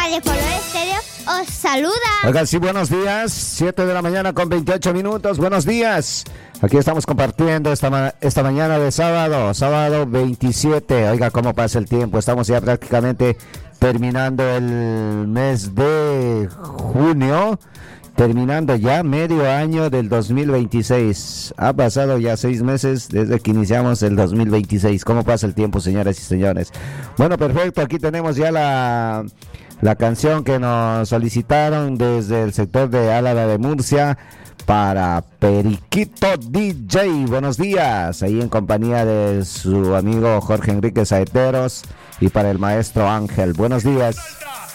Radio Color Estéreo os saluda. Oigan, sí, buenos días. 7 de la mañana con 28 minutos. Buenos días. Aquí estamos compartiendo esta mañana de sábado 27. Oiga, cómo pasa el tiempo. Estamos ya prácticamente terminando el mes de junio. Terminando ya medio año del 2026. Ha pasado ya 6 meses desde que iniciamos el 2026. ¿Cómo pasa el tiempo, señoras y señores? Bueno, perfecto. Aquí tenemos ya la canción que nos solicitaron desde el sector de Álava de Murcia para Periquito DJ. Buenos días. Ahí en compañía de su amigo Jorge Enrique Saeteros y para el maestro Ángel. Buenos días.